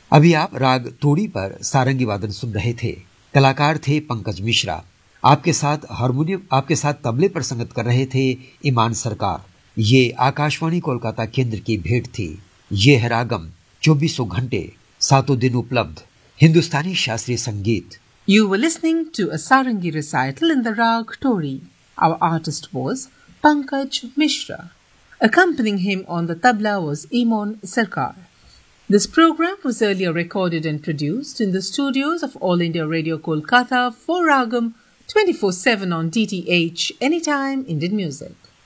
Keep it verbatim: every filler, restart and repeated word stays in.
अभी आप राग तोड़ी पर सारंगी वादन सुन रहे थे। कलाकार थे पंकज मिश्रा। आपके साथ हारमोनियम आपके साथ तबले पर संगत कर रहे थे ईमान सरकार। ये आकाशवाणी कोलकाता केंद्र की भेंट थी। ये है रागम, चौबीसों घंटे सातों दिन उपलब्ध हिंदुस्तानी शास्त्रीय संगीत। You were listening to a Sarangi recital in the Rag Tori. Our artist was Pankaj Mishra. Accompanying him on the tabla was Imon Sarkar. This program was earlier recorded and produced in the studios of All India Radio Kolkata for Ragam twenty-four seven on D T H Anytime Indian Music.